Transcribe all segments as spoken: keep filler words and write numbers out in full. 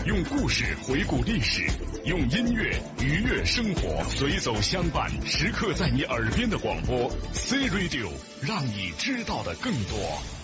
用故事回顾历史，用音乐愉悦生活，随走相伴，时刻在你耳边的广播 C Radio， 让你知道的更多。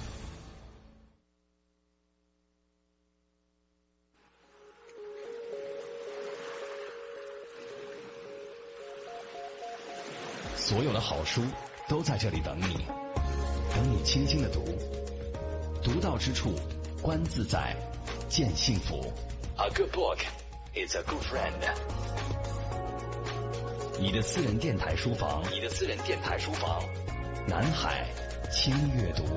所有的好书都在这里等你，等你轻轻的读，读到之处，观自在，见幸福。A good book is a good friend。你的私人电台书房，你的私人电台书房，南海轻阅读。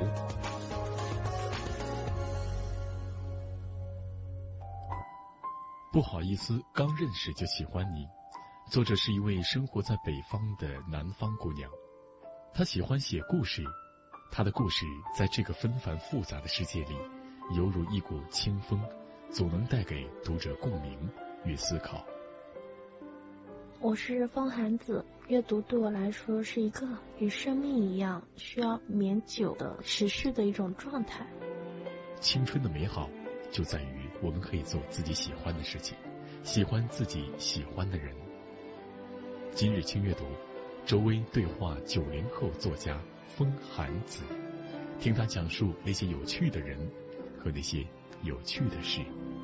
不好意思，刚认识就喜欢你。作者是一位生活在北方的南方姑娘，她喜欢写故事，她的故事在这个纷繁复杂的世界里，犹如一股清风，总能带给读者共鸣与思考。 我是风寒子，阅读对我来说是一个与生命一样需要绵久的持续的一种状态。 青春的美好就在于我们可以做自己喜欢的事情，喜欢自己喜欢的人。今日轻阅读，周薇对话九零后作家风寒子，听他讲述那些有趣的人和那些有趣的事。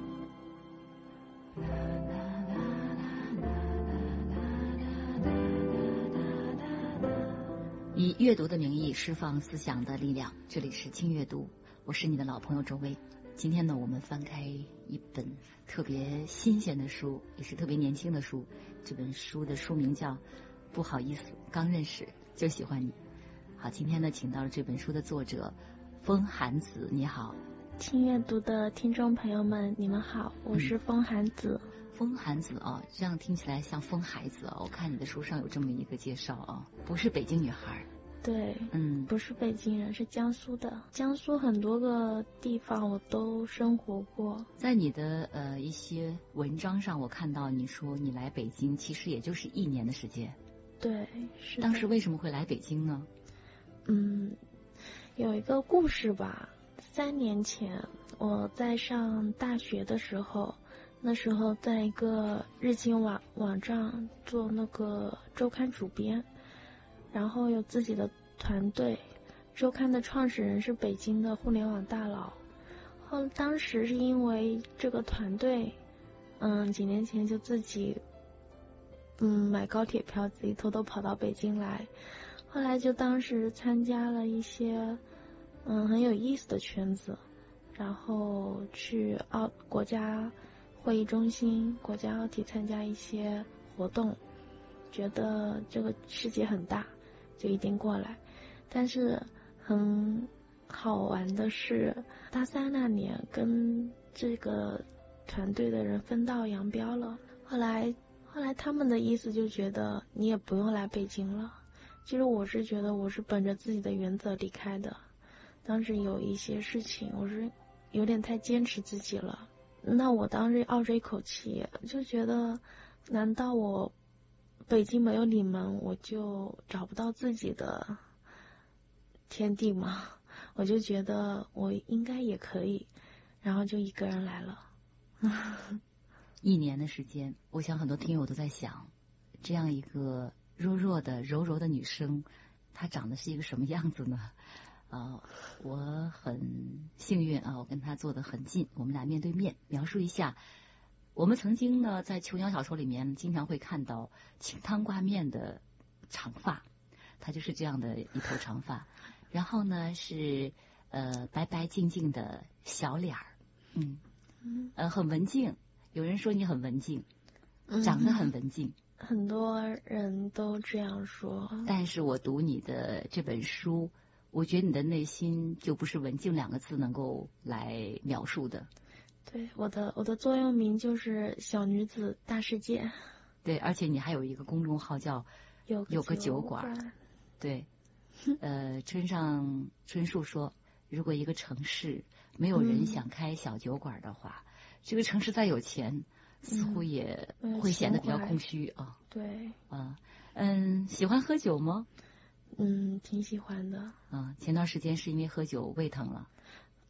以阅读的名义释放思想的力量，这里是轻阅读，我是你的老朋友周薇。今天呢，我们翻开一本特别新鲜的书，也是特别年轻的书。这本书的书名叫《不好意思，刚认识就喜欢你》。好，今天呢，请到了这本书的作者风寒子，你好。 轻阅读的听众朋友们，你们好，我是风寒子。 嗯、风寒子啊、哦，这样听起来像风孩子啊、哦。我看你的书上有这么一个介绍啊、哦，不是北京女孩。 对， 嗯， 不是北京人，是江苏的。江苏很多个地方我都生活过。 在你的呃一些文章上，我看到你说你来北京其实也就是一年的时间。 对，是。 当时为什么会来北京呢？ 嗯，有一个故事吧。三年前我在上大学的时候，那时候在一个日经网网站做那个周刊主编。然后有自己的团队，周刊的创始人是北京的互联网大佬。后当时是因为这个团队，嗯，几年前就自己，嗯，买高铁票，自己偷偷跑到北京来。后来就当时参加了一些，嗯，很有意思的圈子，然后去奥国家会议中心、国家奥体参加一些活动，觉得这个世界很大。就一定过来，但是很好玩的是，大三那年跟这个团队的人分道扬镳了。后来，后来他们的意思就觉得你也不用来北京了。其实我是觉得我是本着自己的原则离开的。当时有一些事情，我是有点太坚持自己了。那我当时傲着一口气，就觉得，难道我？北京没有你们，我就找不到自己的天地吗？我就觉得我应该也可以，然后就一个人来了。 一年的时间，我想很多听友都在想，这样一个弱弱的、柔柔的女生，她长得是一个什么样子呢？啊、呃，我很幸运啊，我跟她坐得很近，我们俩面对面，描述一下。我们曾经呢，在琼瑶小说里面经常会看到清汤挂面的长发，她就是这样的一头长发，然后呢是呃白白净净的小脸儿，嗯，呃很文静。有人说你很文静，长得很文静， 嗯、很多人都这样说。 但是我读你的这本书，我觉得你的内心就不是文静两个字能够来描述的。 对，我的我的座右铭就是小女子大世界。 对，而且你还有一个公众号叫有有个酒馆。对，呃，村上春树说，如果一个城市没有人想开小酒馆的话，嗯、这个城市再有钱，似乎也会显得比较空虚啊。 对， 啊，嗯，喜欢喝酒吗？ 嗯，挺喜欢的。 啊，前段时间是因为喝酒胃疼了。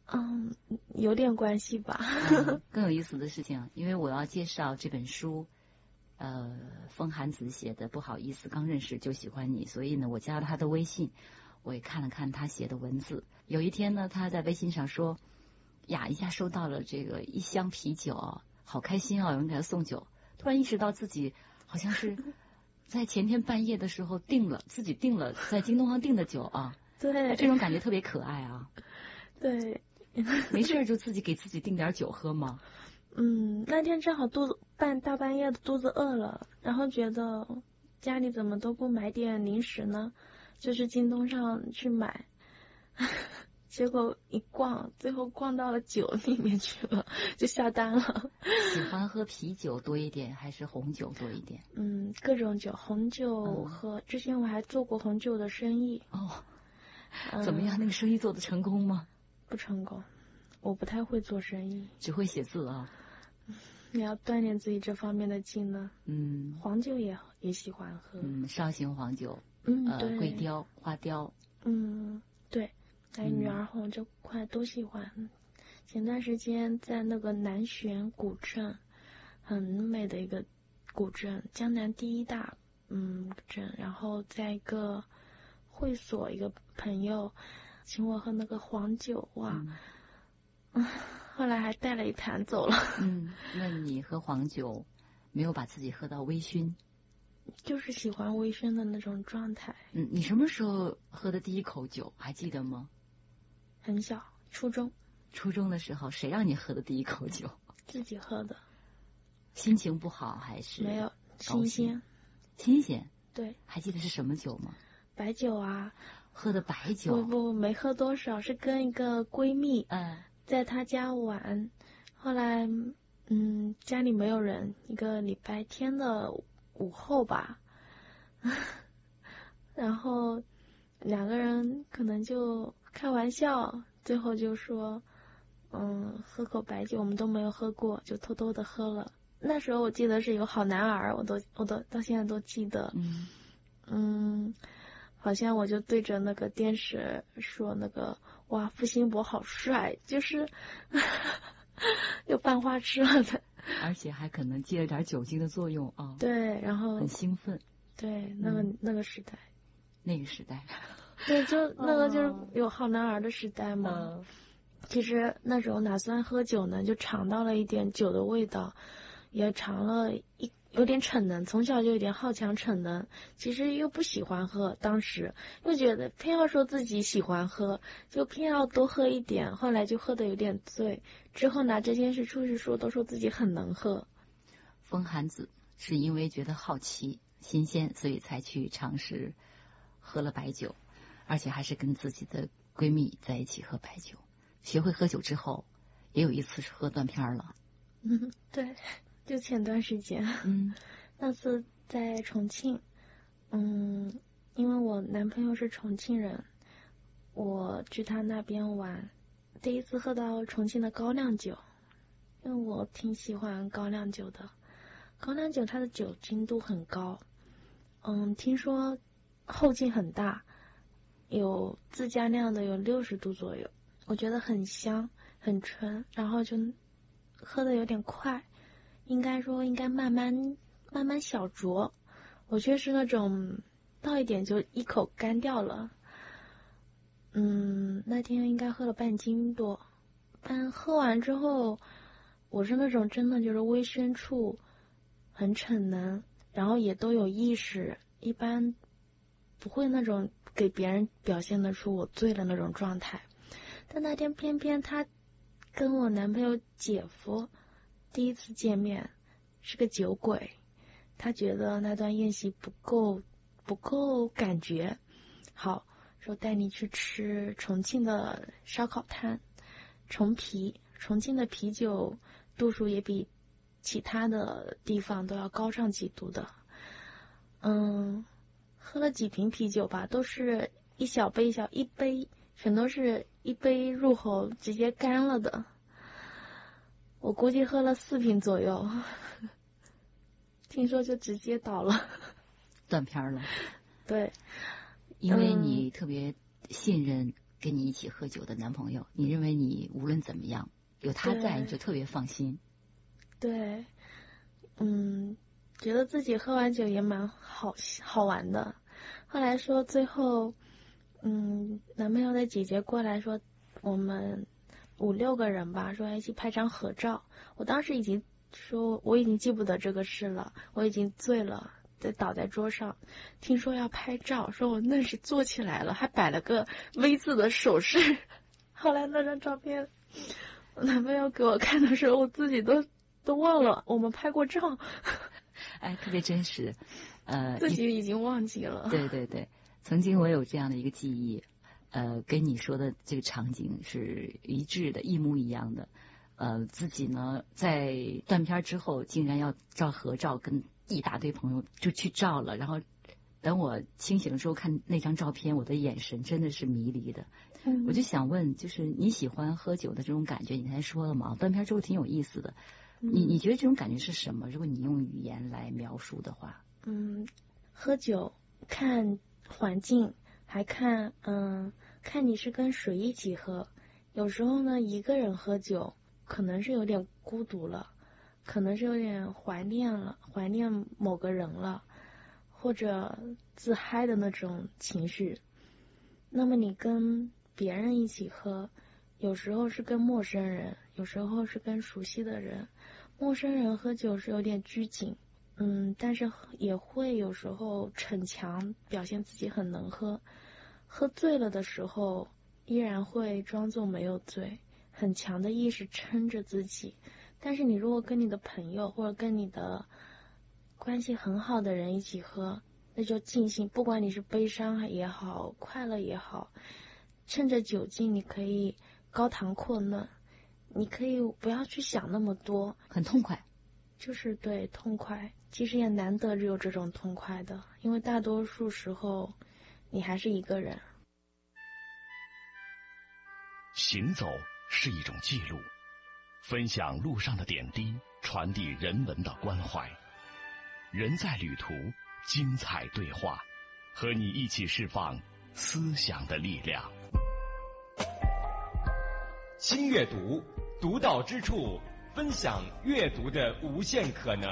嗯，有点关系吧。 嗯、更有意思的事情，因为我要介绍这本书，呃，风寒子写的，不好意思，刚认识就喜欢你，所以呢，我加了他的微信，我也看了看他写的文字。有一天呢，他在微信上说，呀，一下收到了这个一箱啤酒，好开心啊，有人给他送酒。突然意识到自己好像是在前天半夜的时候订了，自己订了在京东上订的酒啊。 对， 这种感觉特别可爱啊。 对， 没事就自己给自己订点酒喝吗？ 嗯，那天正好肚子半大半夜的肚子饿了，然后觉得家里怎么都不买点零食呢，就去京东上去买。结果一逛，最后逛到了酒里面去了，就下单了。 喜欢喝啤酒多一点还是红酒多一点？ 嗯，各种酒，红酒喝。嗯、之前我还做过红酒的生意。 哦，怎么样？嗯、那个生意做得成功吗？ 不成功，我不太会做生意， 只会写字啊。 你要锻炼自己这方面的技能。 嗯， 黄酒也也喜欢喝。 嗯，绍兴黄酒。 嗯， 呃， 对。 桂雕、花雕。 嗯，对。还有女儿红这块都喜欢。嗯、前段时间在那个南浔古镇，很美的一个古镇，江南第一大嗯镇。然后在一个会所，一个朋友请我喝那个黄酒，哇，嗯、后来还带了一坛走了。 嗯，那你喝黄酒没有把自己喝到微醺？ 就是喜欢微醺的那种状态。 嗯，你什么时候喝的第一口酒还记得吗？ 很小，初中。 初中的时候，谁让你喝的第一口酒？ 自己喝的。 心情不好还是？ 没有，新鲜。 新鲜。 对。 还记得是什么酒吗？ 白酒啊。 喝的白酒？ 不不，没喝多少，是跟一个闺蜜， 嗯， 在她家玩。后来，嗯，家里没有人，一个礼拜天的午后吧，然后两个人可能就开玩笑，最后就说，嗯，喝口白酒，我们都没有喝过，就偷偷的喝了。那时候我记得是有好男儿，我都我都到现在都记得。 嗯嗯，好像我就对着那个电视说那个，哇，付辛博好帅，就是有扮花痴了的。 而且还可能借了点酒精的作用啊。 对，然后很兴奋。 对，那个、嗯、那个时代。 那个时代。 对，就那个就是有好男儿的时代嘛。 哦、 其实那时候哪算喝酒呢，就尝到了一点酒的味道，也尝了一有点逞能，从小就有点好强逞能，其实又不喜欢喝，当时又觉得偏要说自己喜欢喝，就偏要多喝一点，后来就喝得有点醉，之后拿这件事出去说，都说自己很能喝。 风寒子是因为觉得好奇新鲜，所以才去尝试喝了白酒，而且还是跟自己的闺蜜在一起喝白酒。学会喝酒之后，也有一次是喝断片了。 嗯，对，就前段时间， 嗯， 那次在重庆，嗯，因为我男朋友是重庆人，我去他那边玩，第一次喝到重庆的高粱酒，因为我挺喜欢高粱酒的。高粱酒它的酒精度很高，嗯，听说后劲很大，有自家酿的有六十度左右，我觉得很香很纯，然后就喝的有点快，应该说应该慢慢慢慢小酌，我却是那种倒一点就一口干掉了。嗯，那天应该喝了半斤多，但喝完之后，我是那种真的就是微醺处很逞能，然后也都有意识，一般不会那种给别人表现得出我醉了那种状态。但那天偏偏他跟我男朋友姐夫第一次见面，是个酒鬼，他觉得那段宴席不够不够感觉，好说带你去吃重庆的烧烤摊，重啤，重庆的啤酒度数也比其他的地方都要高上几度的。嗯，喝了几瓶啤酒吧，都是一小杯一小一杯，全都是一杯入口直接干了的。我估计喝了四瓶左右，听说就直接倒了， 断片了。 对， 因为你特别信任跟你一起喝酒的男朋友，你认为你无论怎么样有他在，你就特别放心。 对，嗯，觉得自己喝完酒也蛮好好玩的。后来说最后，嗯，男朋友的姐姐过来说，我们五六个人吧，说一起拍张合照。我当时已经说我已经记不得这个事了，我已经醉了，在倒在桌上。听说要拍照，说我那时坐起来了，还摆了个 V 字的手势。后来那张照片，我男朋友给我看的时候，我自己都都忘了我们拍过照。 哎，特别真实，呃， 自己已经忘记了。 对对对，曾经我有这样的一个记忆，呃，跟你说的这个场景是一致的，一模一样的。呃，自己呢在断片之后，竟然要照合照，跟一大堆朋友就去照了。然后等我清醒了之后看那张照片，我的眼神真的是迷离的。 嗯， 我就想问，就是你喜欢喝酒的这种感觉，你才说了嘛，断片之后挺有意思的。你你觉得这种感觉是什么？如果你用语言来描述的话， 嗯，喝酒看环境，还看嗯看你是跟谁一起喝。有时候呢，一个人喝酒可能是有点孤独了，可能是有点怀念了，怀念某个人了，或者自嗨的那种情绪。那么你跟别人一起喝，有时候是跟陌生人，有时候是跟熟悉的人。陌生人喝酒是有点拘谨，嗯，但是也会有时候逞强，表现自己很能喝。喝醉了的时候，依然会装作没有醉，很强的意识撑着自己。但是你如果跟你的朋友或者跟你的关系很好的人一起喝，那就尽兴，不管你是悲伤也好，快乐也好，趁着酒劲你可以高谈阔论。你可以不要去想那么多， 很痛快， 就是对痛快。其实也难得有这种痛快的，因为大多数时候你还是一个人。 行走是一种记录，分享路上的点滴，传递人文的关怀。人在旅途，精彩对话，和你一起释放思想的力量。 轻阅读，独到之处，分享阅读的无限可能。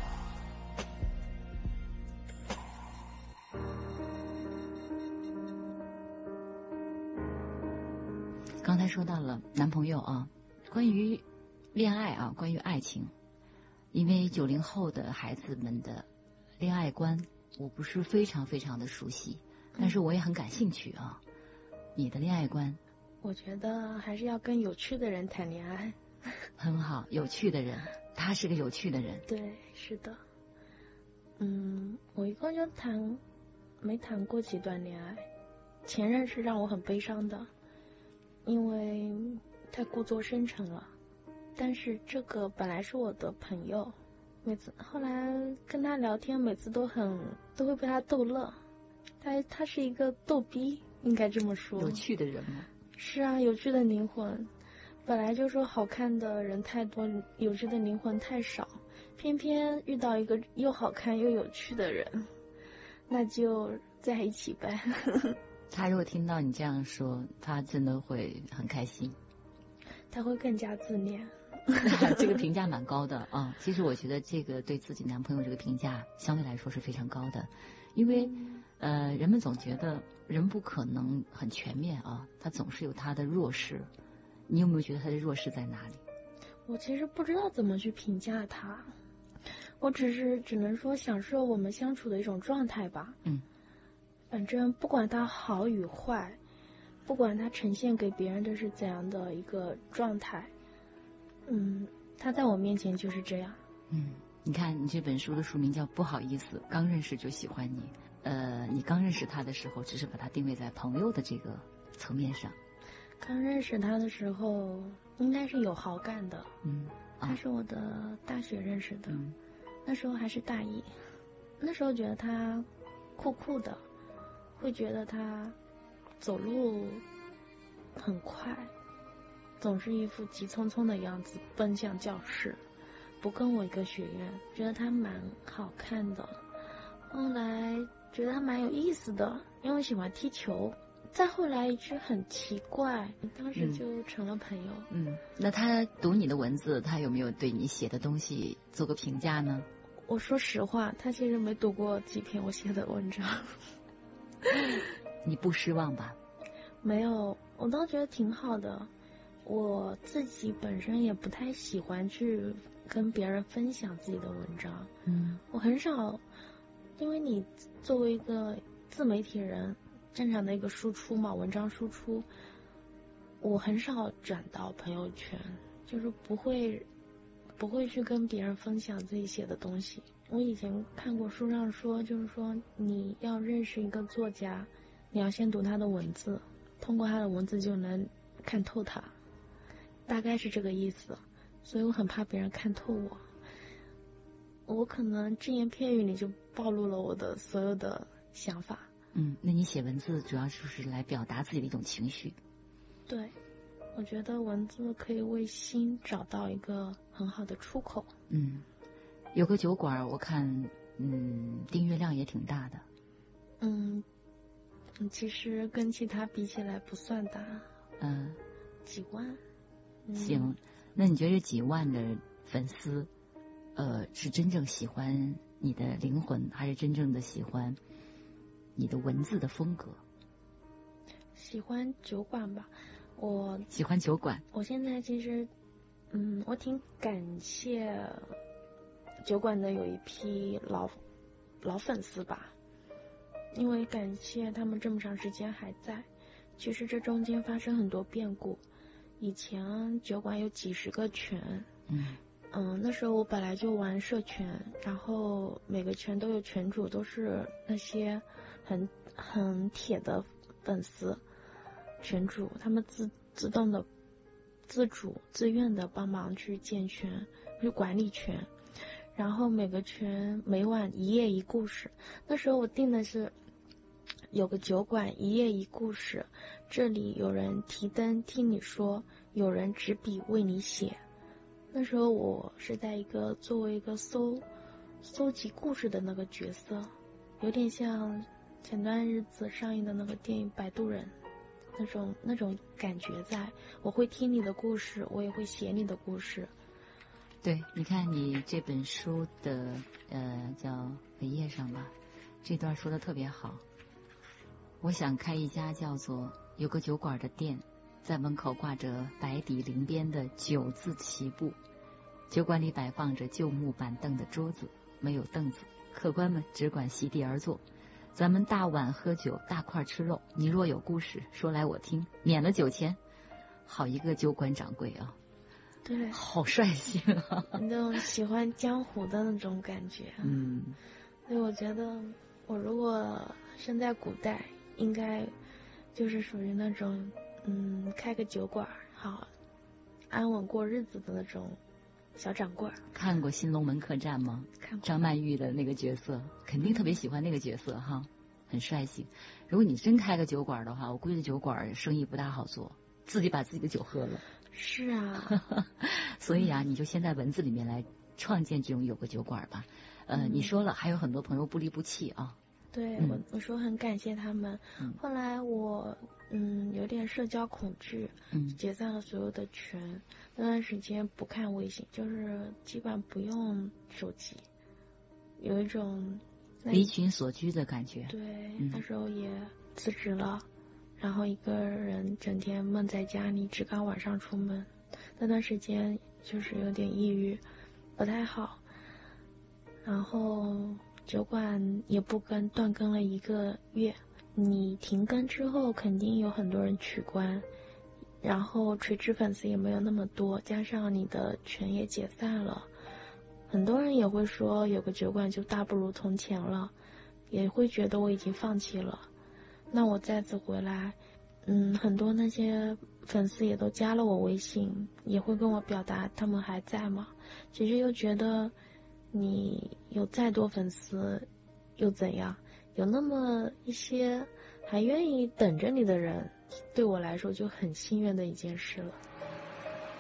刚才说到了男朋友啊，关于恋爱啊，关于爱情，因为九零后的孩子们的恋爱观，我不是非常非常的熟悉，但是我也很感兴趣啊。你的恋爱观？ 我觉得还是要跟有趣的人谈恋爱。 很好，有趣的人，他是个有趣的人。 对，是的。嗯，我一共就谈，没谈过几段恋爱。前任是让我很悲伤的，因为太故作深沉了。但是这个本来是我的朋友，每次后来跟他聊天，每次都很都会被他逗乐。他他是一个逗逼，应该这么说。 有趣的人吗？ 是啊，有趣的灵魂。本来就说好看的人太多，有趣的灵魂太少，偏偏遇到一个又好看又有趣的人，那就在一起呗。 他如果听到你这样说，他真的会很开心。 他会更加自恋。 这个评价蛮高的啊。其实我觉得这个对自己男朋友这个评价相对来说是非常高的，因为、嗯、呃，人们总觉得人不可能很全面啊，他总是有他的弱势。你有没有觉得他的弱势在哪里？ 我其实不知道怎么去评价他，我只是只能说享受我们相处的一种状态吧。 嗯， 反正不管他好与坏，不管他呈现给别人的是怎样的一个状态，嗯，他在我面前就是这样。 嗯，你看你这本书的书名叫《不好意思，刚认识就喜欢你》。呃，你刚认识他的时候，只是把他定位在朋友的这个层面上。 刚认识他的时候，应该是有好感的。 嗯，啊、 他是我的大学认识的、 嗯， 那时候还是大一，那时候觉得他酷酷的，会觉得他走路很快，总是一副急匆匆的样子奔向教室，不跟我一个学院，觉得他蛮好看的。后来觉得他蛮有意思的，因为喜欢踢球， 再后来一句很奇怪，当时就成了朋友。 嗯，那他读你的文字，他有没有对你写的东西做个评价呢？ 我说实话，他其实没读过几篇我写的文章。 你不失望吧？ 没有，我倒觉得挺好的。我自己本身也不太喜欢去跟别人分享自己的文章。 嗯， 我很少，因为你作为一个自媒体人，正常的一个输出嘛，文章输出，我很少转到朋友圈，就是不会不会去跟别人分享自己写的东西。我以前看过书上说，就是说你要认识一个作家，你要先读他的文字，通过他的文字就能看透他，大概是这个意思。所以我很怕别人看透我，我可能只言片语里就暴露了我的所有的想法。 嗯，那你写文字主要就是来表达自己的一种情绪。 对，我觉得文字可以为心找到一个很好的出口。 嗯，有个酒馆，我看嗯订阅量也挺大的。 嗯，其实跟其他比起来不算大。 嗯， 几万。嗯、 行，那你觉得几万的粉丝，呃，是真正喜欢你的灵魂，还是真正的喜欢你的文字的风格？ 喜欢酒馆吧，我喜欢酒馆。 我现在其实，嗯，我挺感谢酒馆的有一批老老粉丝吧，因为感谢他们这么长时间还在。其实这中间发生很多变故，以前酒馆有几十个群， 嗯嗯，那时候我本来就玩社群，然后每个群都有群主，都是那些很很铁的粉丝群主，他们自自动的、自主、自愿的帮忙去建群、去管理群，然后每个群每晚一夜一故事。那时候我定的是有个酒馆一夜一故事，这里有人提灯听你说，有人执笔为你写。那时候我是在一个作为一个搜搜集故事的那个角色，有点像前段日子上映的那个电影《摆渡人》那种那种感觉在。我会听你的故事，我也会写你的故事。 对，你看你这本书的呃叫扉页上吧，这段说的特别好。我想开一家叫做有个酒馆的店，在门口挂着白底鳞边的九字旗布，酒馆里摆放着旧木板凳的桌子，没有凳子，客官们只管席地而坐。咱们大碗喝酒，大块吃肉，你若有故事说来我听，免了酒钱。好一个酒馆掌柜啊！ 对， 好率性啊！ 那种喜欢江湖的那种感觉。 嗯， 所以我觉得我如果生在古代，应该就是属于那种嗯开个酒馆好安稳过日子的那种小掌柜。 看过《新龙门客栈》吗？ 看过。 张曼玉的那个角色，肯定特别喜欢那个角色哈，很率性。如果你真开个酒馆的话，我估计酒馆生意不大好做，自己把自己的酒喝了。 是啊。 所以啊，你就先在文字里面来创建这种有个酒馆吧。呃，嗯、你说了，还有很多朋友不离不弃啊。 对， 嗯、 我我说很感谢他们。 嗯、 后来我嗯有点社交恐惧， 嗯， 解散了所有的群。那段时间不看微信，就是基本不用手机，有一种离群索居的感觉。 对， 嗯、 那时候也辞职了，然后一个人整天闷在家里，只敢晚上出门。那段时间就是有点抑郁，不太好。然后酒馆也不更，断更了一个月。你停更之后，肯定有很多人取关，然后垂直粉丝也没有那么多，加上你的群也解散了，很多人也会说有个酒馆就大不如从前了，也会觉得我已经放弃了。那我再次回来，嗯，很多那些粉丝也都加了我微信，也会跟我表达他们还在吗？其实又觉得你有再多粉丝又怎样？有那么一些还愿意等着你的人，对我来说就很心愿的一件事了。